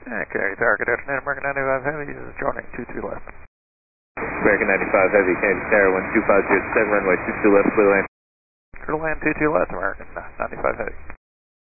Okay, Tower, good afternoon. American 95 Heavy is joining 22 left. American 95 Heavy, Candy Tower 12507, runway 22 left, clear land. Clear land 22 left, American 95 Heavy.